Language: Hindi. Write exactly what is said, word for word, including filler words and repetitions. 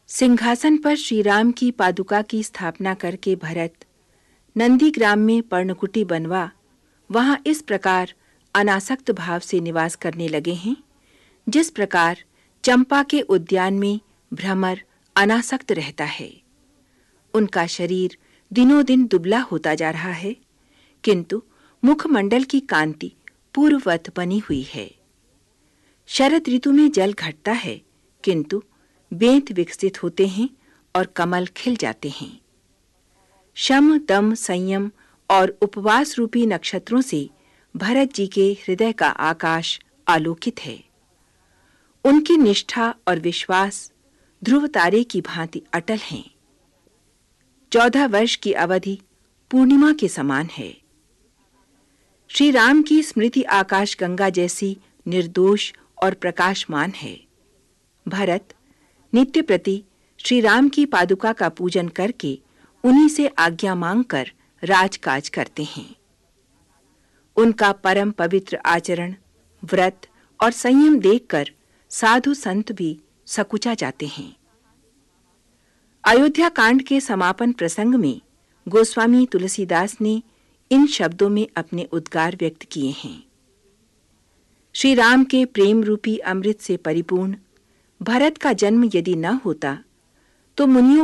सिंहासन पर श्री राम की पादुका की स्थापना करके भरत नंदीग्राम में पर्णकुटी बनवा वहां इस प्रकार अनासक्त भाव से निवास करने लगे हैं जिस प्रकार चंपा के उद्यान में भ्रमर अनासक्त रहता है। उनका शरीर दिनों दिन दुबला होता जा रहा है, किंतु मुखमंडल की कांति पूर्ववत बनी हुई है। शरद ऋतु में जल घटता है, किंतु बेंत विकसित होते हैं और कमल खिल जाते हैं। शम, दम, संयम और उपवास रूपी नक्षत्रों से भरत जी के हृदय का आकाश आलोकित है। उनकी निष्ठा और विश्वास ध्रुव तारे की भांति अटल हैं। चौदह वर्ष की अवधि पूर्णिमा के समान है। श्री राम की स्मृति आकाश गंगा जैसी निर्दोष और प्रकाशमान है। भरत नित्य प्रति श्री राम की पादुका का पूजन करके उन्हीं से आज्ञा मांगकर राजकाज करते हैं। उनका परम पवित्र आचरण, व्रत और संयम देखकर साधु संत भी सकुचा जाते हैं। अयोध्या कांड के समापन प्रसंग में गोस्वामी तुलसीदास ने इन शब्दों में अपने उद्गार व्यक्त किए हैं। श्री राम के प्रेम रूपी अमृत से परिपूर्ण भरत का जन्म यदि न होता तो मुनियों